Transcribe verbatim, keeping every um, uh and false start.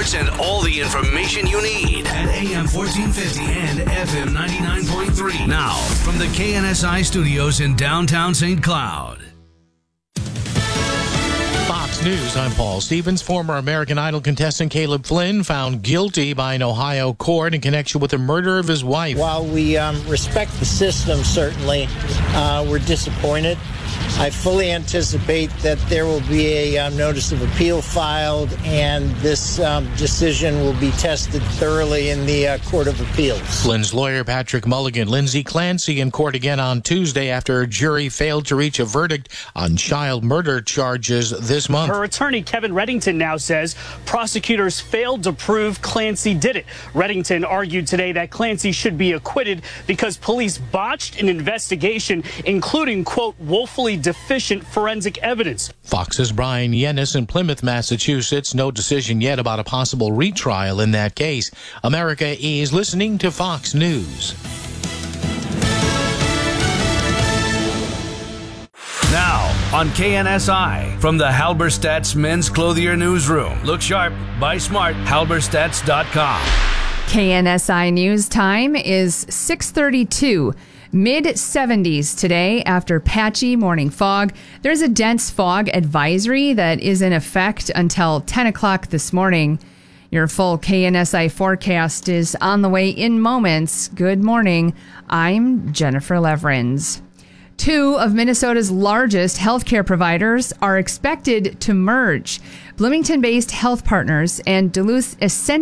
sports, and all the information you need at A M fourteen fifty and F M ninety-nine point three. Now, from the K N S I studios in downtown Saint Cloud. Fox News, I'm Paul Stevens. Former American Idol contestant Caleb Flynn found guilty by an Ohio court in connection with the murder of his wife. While we um, respect the system, certainly, uh, we're disappointed. I fully anticipate that there will be a um, notice of appeal filed, and this um, decision will be tested thoroughly in the uh, Court of Appeals. Flynn's lawyer, Patrick Mulligan, Lindsay Clancy in court again on Tuesday after a jury failed to reach a verdict on child murder charges this month. Her attorney, Kevin Reddington, now says prosecutors failed to prove Clancy did it. Reddington argued today that Clancy should be acquitted because police botched an investigation, including, quote, woefully deficient forensic evidence. Fox's Brian Yennis in Plymouth, Massachusetts. No decision yet about a possible retrial in that case. America is listening to Fox News. Now, on K N S I, from the Halberstadt's Men's Clothier Newsroom. Look sharp, buy smart, halberstadts dot com. K N S I News time is six thirty-two. mid seventies today after patchy morning fog. There's a dense fog advisory that is in effect until ten o'clock this morning. Your full K N S I forecast is on the way in moments. Good morning. I'm Jennifer Leverins. Two of Minnesota's largest healthcare providers are expected to merge. Bloomington-based Health Partners and Duluth Ascent